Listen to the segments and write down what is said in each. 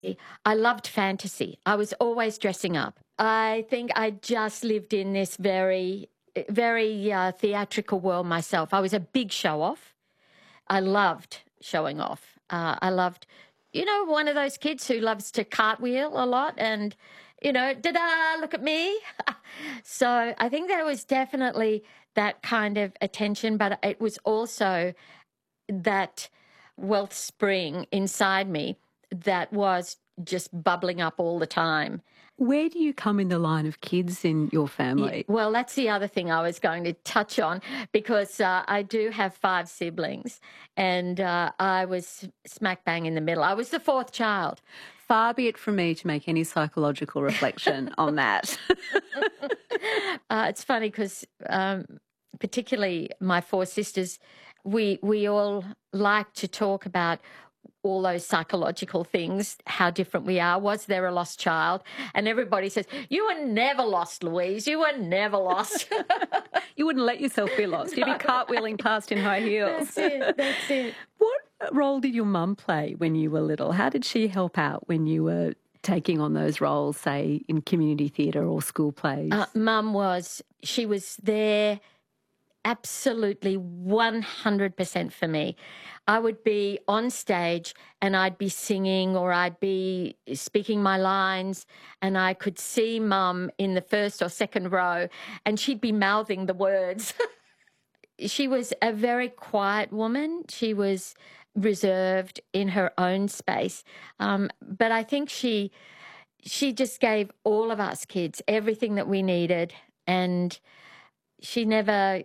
I loved fantasy. I was always dressing up. I think I just lived in this very theatrical world myself. I was a big show off. I loved showing off. I loved, one of those kids who loves to cartwheel a lot and, da-da, look at me. So I think there was definitely that kind of attention, but it was also that wealth spring inside me that was just bubbling up all the time. Where do you come in the line of kids in your family? Well, that's the other thing I was going to touch on because I do have 5 siblings and I was smack bang in the middle. I was the 4th child. Far be it from me to make any psychological reflection on that. It's funny because particularly my 4 sisters, we all like to talk about all those psychological things, how different we are. Was there a lost child? And everybody says, you were never lost, Louise. You were never lost. You wouldn't let yourself be lost. You'd be cartwheeling past in high heels. That's it. What role did your mum play when you were little? How did she help out when you were taking on those roles, say, in community theatre or school plays? Mum she was there absolutely 100% for me. I would be on stage and I'd be singing or I'd be speaking my lines and I could see Mum in the first or second row and she'd be mouthing the words. She was a very quiet woman. She was reserved in her own space. But I think she just gave all of us kids everything that we needed, and she never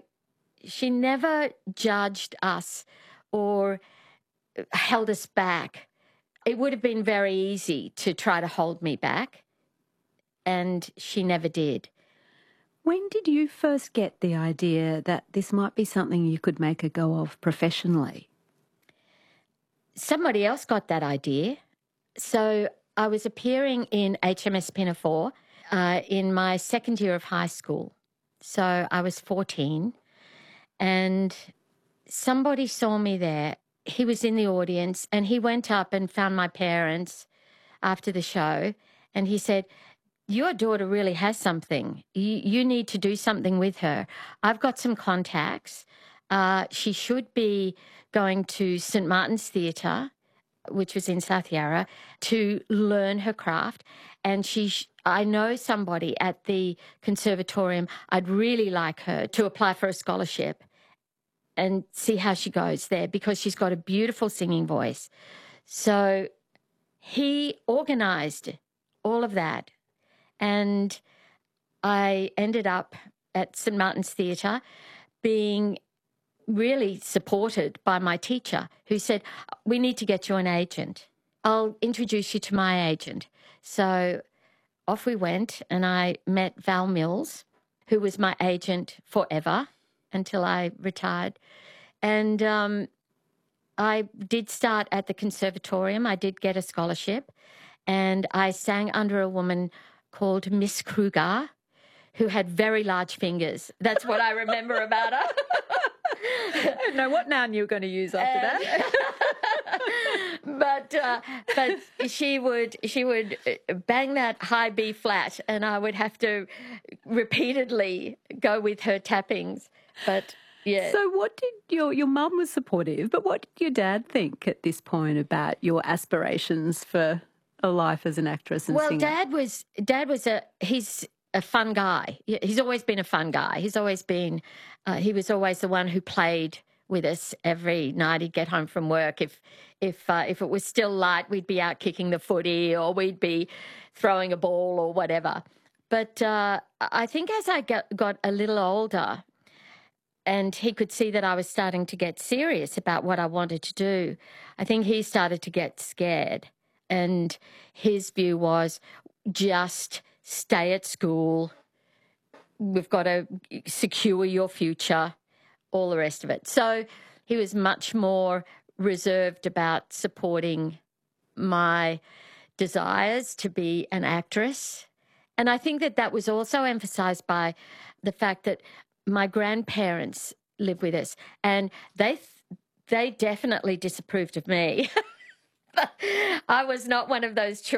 judged us or held us back. It would have been very easy to try to hold me back, and she never did. When did you first get the idea that this might be something you could make a go of professionally? Somebody else got that idea. So I was appearing in HMS Pinafore in my second year of high school. So I was 14 and somebody saw me there. He was in the audience and he went up and found my parents after the show and he said, your daughter really has something. You need to do something with her. I've got some contacts. She should be going to St. Martin's Theatre, which was in South Yarra, to learn her craft. And I know somebody at the conservatorium. I'd really like her to apply for a scholarship and see how she goes there because she's got a beautiful singing voice. So he organised all of that. And I ended up at St. Martin's Theatre being really supported by my teacher who said, we need to get you an agent. I'll introduce you to my agent. So off we went and I met Val Mills, who was my agent forever until I retired. And I did start at the conservatorium. I did get a scholarship and I sang under a woman called Miss Kruger, who had very large fingers. That's what I remember about her. I don't know what noun you were going to use after that. But she would bang that high B flat, and I would have to repeatedly go with her tappings. But yeah. So what did your mum was supportive, but what did your dad think at this point about your aspirations for a life as an actress and singer? Dad he's a fun guy. He's always been a fun guy. He's always been, he was always the one who played with us every night. He'd get home from work. If it was still light, we'd be out kicking the footy or we'd be throwing a ball or whatever. But I think as I got a little older and he could see that I was starting to get serious about what I wanted to do, I think he started to get scared. And his view was just stay at school. We've got to secure your future, all the rest of it. So he was much more reserved about supporting my desires to be an actress. And I think that was also emphasised by the fact that my grandparents live with us and they definitely disapproved of me. I was not one of those children.